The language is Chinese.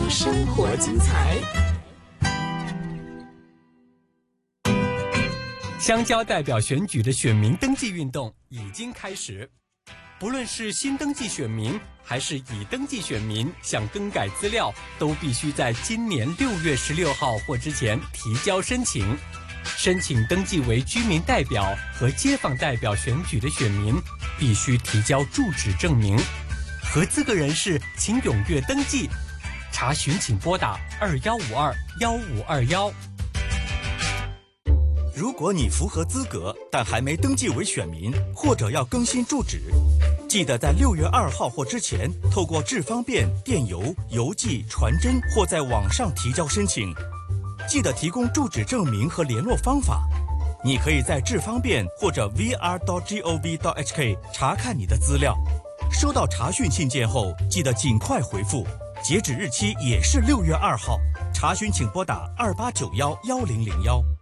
生活精彩。 乡郊代表选举的选民登记运动已经开始，不论是新登记选民还是已登记选民，想更改资料都必须在今年6月16号或之前提交申请。申请登记为居民代表和街坊代表选举的选民，必须提交住址证明。合资格人士请踊跃登记，查询请拨打21521521。 如果你符合资格，但还没登记为选民，或者要更新住址，记得在6月2号或之前，透过智方便、电邮、邮寄、传真或在网上提交申请。记得提供住址证明和联络方法。你可以在智方便或者 vr.gov.hk 查看你的资料。收到查询信件后，记得尽快回复，截止日期也是6月2号。查询请拨打28911001。